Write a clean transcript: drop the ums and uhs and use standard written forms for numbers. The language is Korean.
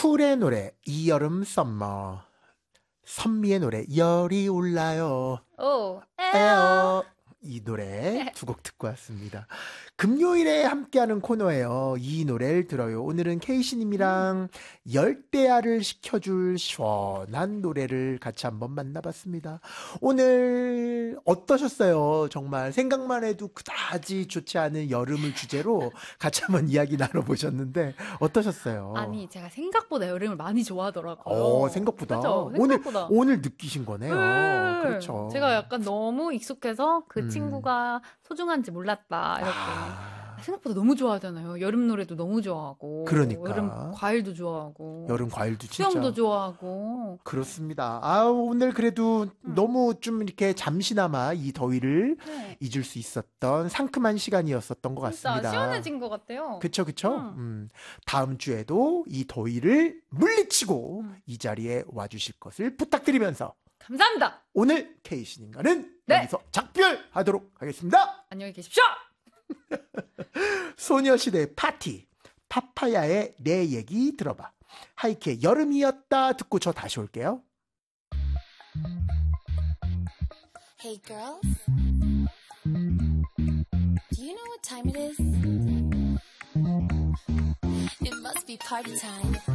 쿨의 노래 이 여름 썸머, 선미의 노래 열이 올라요. 오, 에어. 이 노래 두 곡 듣고 왔습니다. 금요일에 함께하는 코너예요. 이 노래를 들어요. 오늘은 케이씨님이랑 열대야를 식혀줄 시원한 노래를 같이 한번 만나봤습니다. 오늘 어떠셨어요? 정말 생각만 해도 그다지 좋지 않은 여름을 주제로 같이 한번 이야기 나눠보셨는데 어떠셨어요? 아니 제가 생각보다 여름을 많이 좋아하더라고요. 생각보다. 그죠? 생각보다. 오늘 느끼신 거네요. 그렇죠. 제가 약간 너무 익숙해서 그 친구가 소중한지 몰랐다 이렇게. 생각보다 너무 좋아하잖아요. 여름 노래도 너무 좋아하고. 그러니까. 여름 과일도 좋아하고. 여름 과일도 진짜. 수영도 좋아하고. 그렇습니다. 오늘 그래도 너무 좀 이렇게 잠시나마 이 더위를 잊을 수 있었던 상큼한 시간이었었던 것 진짜 같습니다. 시원해진 것 같아요. 그쵸. 다음 주에도 이 더위를 물리치고 이 자리에 와주실 것을 부탁드리면서 감사합니다. 오늘 케이씨님과는 네. 여기서 작별하도록 하겠습니다. 안녕히 계십시오. 소녀시대 파티 파파야의 내 얘기 들어봐. 하이키의 여름이었다 듣고 저 다시 올게요. Hey girls, do you know what time it is? It must be party time.